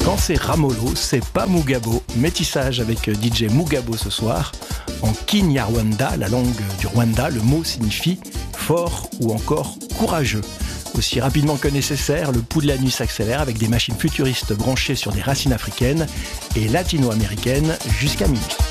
Quand c'est Ramolo, c'est pas Mugabo. Métissage avec DJ Mugabo ce soir. En Kinyarwanda, la langue du Rwanda, le mot signifie fort ou encore courageux. Aussi rapidement que nécessaire, le pouls de la nuit s'accélère avec des machines futuristes branchées sur des racines africaines et latino-américaines jusqu'à minuit.